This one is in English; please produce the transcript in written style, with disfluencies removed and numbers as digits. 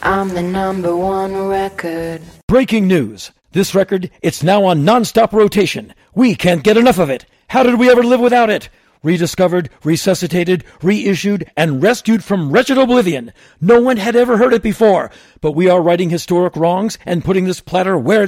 I'm the number one record. Breaking news. This record, it's now on non-stop rotation. We can't get enough of it. How did we ever live without it? Rediscovered, resuscitated, reissued, and rescued from wretched oblivion. No one had ever heard it before, but we are righting historic wrongs and putting this platter where